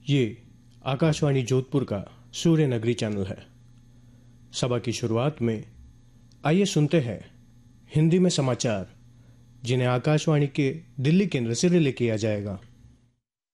ये आकाशवाणी जोधपुर का सूर्य नगरी चैनल है। सभा की शुरुआत में आइए सुनते हैं हिंदी में समाचार, जिन्हें आकाशवाणी के दिल्ली केंद्र से रिले किया जाएगा।